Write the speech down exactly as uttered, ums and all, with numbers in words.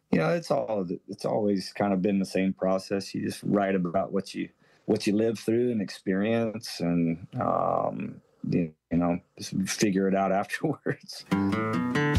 You know, it's all it's always kind of been the same process. You just write about what you what you live through and experience, and um, you, you know, just figure it out afterwards.